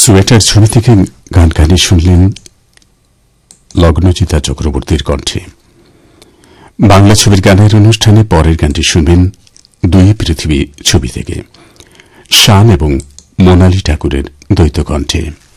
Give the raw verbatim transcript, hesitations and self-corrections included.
Sweater ছবি থেকে গান গানে শুনলেন লগ্নজিতা চক্রবর্তীর কণ্ঠে। বাংলা ছবির গানের অনুষ্ঠানে পরের গানটি শুনবেন দুই পৃথিবী ছবি থেকে শান এবং মোনালি ঠাকুরের দ্বৈত কণ্ঠে।